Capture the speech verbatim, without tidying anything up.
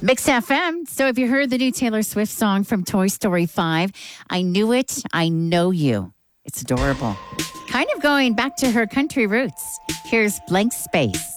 Mix F M. So if you heard the new Taylor Swift song from Toy Story five, I Knew It, I Know You. It's adorable. Kind of going back to her country roots. Here's Blank Space.